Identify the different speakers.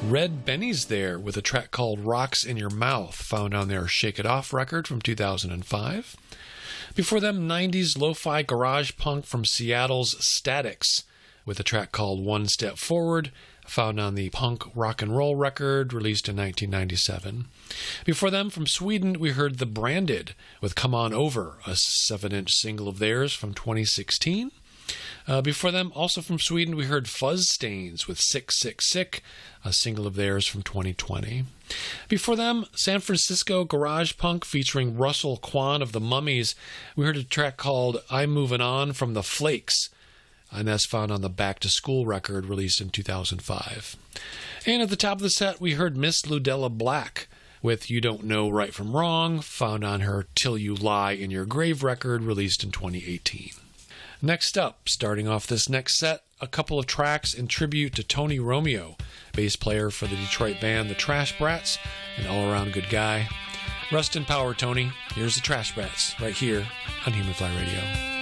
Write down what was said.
Speaker 1: Red Benny's there with a track called Rocks in Your Mouth, found on their Shake It Off record from 2005. Before them, 90s lo-fi garage punk from Seattle's Statics with a track called One Step Forward, found on the Punk Rock and Roll record released in 1997. Before them, from Sweden, we heard The Branded with Come On Over, a 7-inch single of theirs from 2016. Before them, also from Sweden, we heard Fuzz Stains with Sick, Sick, Sick, a single of theirs from 2020. Before them, San Francisco garage punk featuring Russell Kwan of the Mummies. We heard a track called I'm Moving On from the Flakes, and that's found on the Back to School record released in 2005. And at the top of the set, we heard Miss Ludella Black with You Don't Know Right From Wrong, found on her Till You Lie in Your Grave record released in 2018. Next up, starting off this next set, a couple of tracks in tribute to Tony Romeo, bass player for the Detroit band The Trash Brats, an all-around good guy. Rest in power, Tony. Here's the Trash Brats, right here on Human Fly Radio.